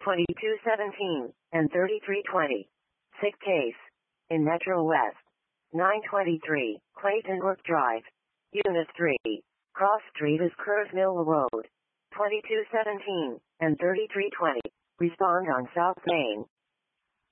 2217 and 3320. Sick case. In Metro West. 923, Clayton Brook Drive. Unit 3. Cross Street is Curve Mill Road. 2217 and 3320. Respond on South Main.